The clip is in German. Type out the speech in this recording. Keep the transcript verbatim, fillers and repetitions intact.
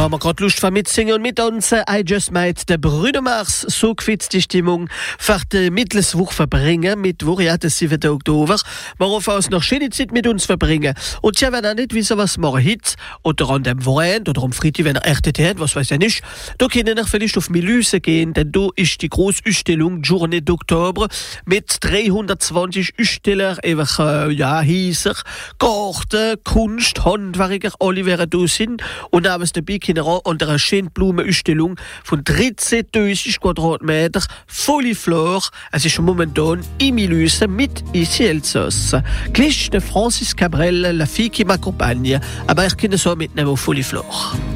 haben wir gerade Lust mitsingen und mittanzen. I just made der Brüder Mars. So gefällt die Stimmung für die Mittelswoche verbringen. Mittwoch, ja, das siebten Oktober. Wir hoffen, uns noch schöne Zeit mit uns verbringen. Und ja, wenn ihr nicht wissen, was wir heute oder an dem Wochenende oder am Freitag, wenn ihr echt hat, was weiß ich nicht, da könnt ihr vielleicht auf Milüse gehen, denn da ist die grosse Ausstellung Journée d'Octobre mit dreihundertzwanzig Aussteller, einfach, äh, ja, Häuser, Garten, Kunst, Handwerker, alle werden da sind. Und namens dabei können wir unter einer schönen Blumenausstellung von dreizehntausend Quadratmeter, volle Flor. Es ist momentan in Milüse mit ici Elsass. Gleich der Francis Cabrel, la fille qui m'accompagne. Aber ich kann es auch mitnehmen auf volle Flor.